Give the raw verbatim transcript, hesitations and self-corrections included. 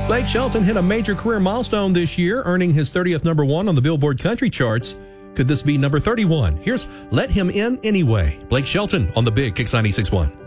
Blake Shelton hit a major career milestone this year, earning his thirtieth number one on the Billboard Country charts. Could this be number thirty-one? Here's Let Him In Anyway. Blake Shelton on the Big Kix ninety-six point one.